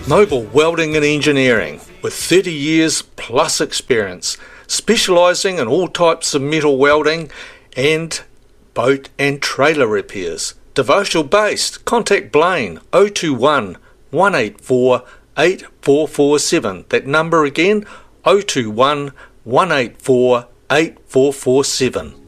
Noble Welding and Engineering, with 30 years plus experience, specialising in all types of metal welding and boat and trailer repairs. Devotional based. Contact Blaine 021 184 8447. That number again, 021 184 8447.